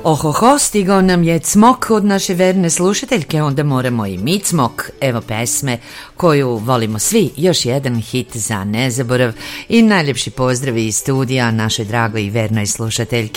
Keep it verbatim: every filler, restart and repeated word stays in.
Ohoho, stigao nam je cmok od naše verne slušateljke, onda moramo i mi cmok. Evo pesme koju volimo svi, još jedan hit za nezaborav i najljepši pozdravi iz studija našoj dragoj i vernoj slušateljki